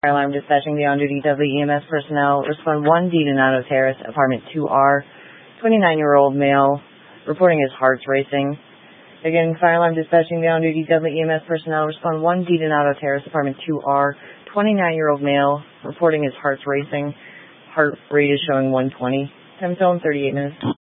Fire alarm dispatching the on-duty WEMS personnel. Respond 1D Donato Terrace, apartment 2R. 29-year-old male, reporting his heart's racing. Again, fire alarm dispatching the on-duty WEMS personnel. Respond 1D Donato Terrace, apartment 2R. 29-year-old male, reporting his heart's racing. Heart rate is showing 120. Time zone 38 minutes.